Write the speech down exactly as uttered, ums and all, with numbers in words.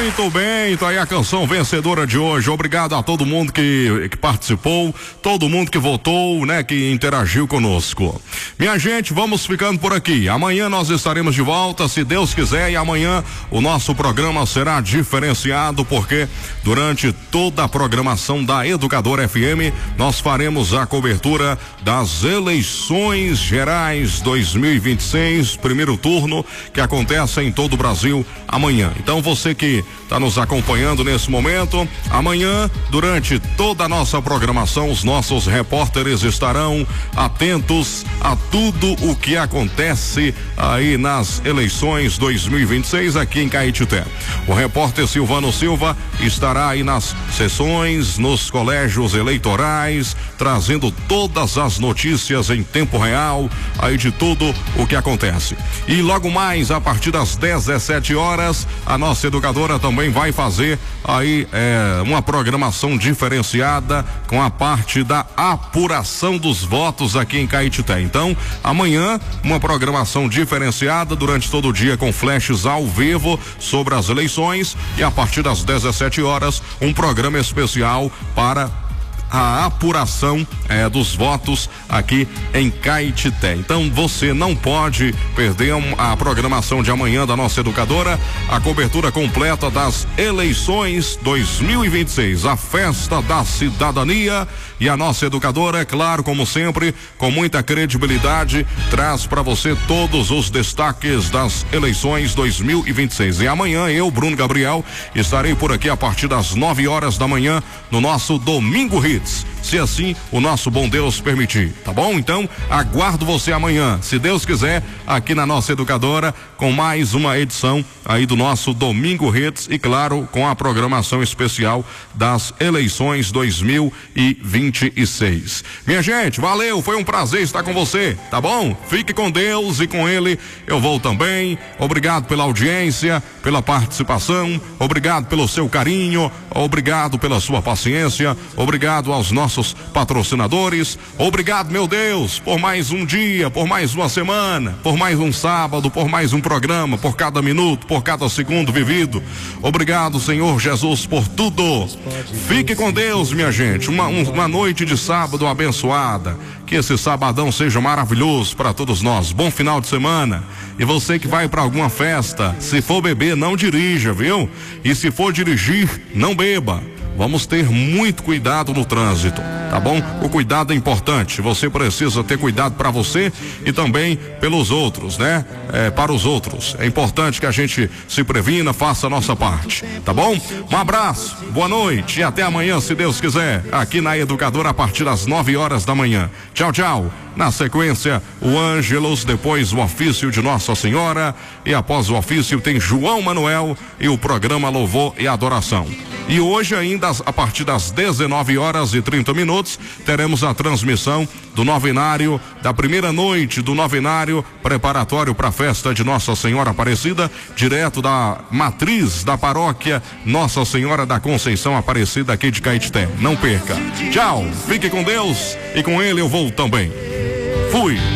Muito bem, tá aí a canção vencedora de hoje. Obrigado a todo mundo que, que participou, todo mundo que votou, né, que interagiu conosco. Minha gente, vamos ficando por aqui. Amanhã nós estaremos de volta, se Deus quiser, e amanhã o nosso programa será diferenciado, porque durante toda a programação da Educadora F M, nós faremos a cobertura das eleições gerais dois mil e vinte e seis, primeiro turno, que acontece em todo o Brasil amanhã. Então você que está nos acompanhando nesse momento, amanhã, durante toda a nossa programação, os nossos repórteres estarão atentos a tudo o que acontece aí nas eleições dois mil e vinte e seis aqui em Caetité. O repórter Silvano Silva estará aí nas sessões, nos colégios eleitorais, trazendo todas as notícias em tempo real aí de tudo o que acontece. E logo mais, a partir das dezessete horas, a nossa educadora também vai fazer aí é, uma programação diferenciada com a parte da apuração dos votos aqui em Caetité. Então, amanhã, uma programação diferenciada durante todo o dia com flashes ao vivo sobre as eleições, e a partir das dezessete horas, um programa especial para a apuração eh, dos votos aqui em Caetité. Então você não pode perder um, a programação de amanhã da nossa educadora, a cobertura completa das eleições dois mil e vinte e seis, a festa da cidadania, e a nossa educadora, é claro, como sempre, com muita credibilidade, traz para você todos os destaques das eleições dois mil e vinte e seis. E amanhã eu, Bruno Gabriel, estarei por aqui a partir das nove horas da manhã no nosso Domingo Hits, se assim o nosso bom Deus permitir, tá bom? Então, aguardo você amanhã, se Deus quiser, aqui na nossa educadora, com mais uma edição aí do nosso Domingo Hits, e claro, com a programação especial das eleições dois mil e vinte e seis. Minha gente, valeu, foi um prazer estar com você, tá bom? Fique com Deus, e com Ele eu vou também. Obrigado pela audiência, pela participação, obrigado pelo seu carinho, obrigado pela sua paciência, obrigado aos nossos patrocinadores, obrigado, meu Deus, por mais um dia, por mais uma semana, por mais um sábado, por mais um programa, por cada minuto, por cada segundo vivido. Obrigado, Senhor Jesus, por tudo. Fique com Deus, minha gente. Uma, uma noite de sábado abençoada. Que esse sabadão seja maravilhoso para todos nós. Bom final de semana. E você que vai para alguma festa, se for beber, não dirija, viu? E se for dirigir, não beba. Vamos ter muito cuidado no trânsito, tá bom? O cuidado é importante. Você precisa ter cuidado para você e também pelos outros, né? É, para os outros. É importante que a gente se previna, faça a nossa parte, tá bom? Um abraço, boa noite e até amanhã, se Deus quiser, aqui na Educadora a partir das nove horas da manhã. Tchau, tchau. Na sequência, o Ângelos, depois o ofício de Nossa Senhora, e após o ofício tem João Manuel e o programa Louvor e Adoração. E hoje ainda, a partir das dezenove horas e trinta minutos, teremos a transmissão do novenário, da primeira noite do novenário preparatório para a festa de Nossa Senhora Aparecida, direto da matriz da paróquia Nossa Senhora da Conceição Aparecida aqui de Caetité. Não perca. Tchau, fique com Deus, e com Ele eu vou também. Fui.